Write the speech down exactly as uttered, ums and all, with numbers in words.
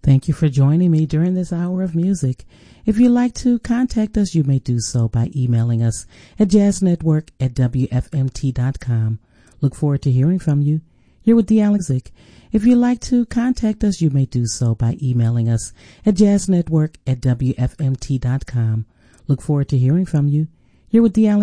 Thank you for joining me during this hour of music. If you'd like to contact us, you may do so by emailing us at jazznetwork at w f m t dot com. Look forward to hearing from you. You're with the Alexic. If you'd like to contact us, you may do so by emailing us at jazznetwork at w f m t dot com. Look forward to hearing from you. You're with the Alex.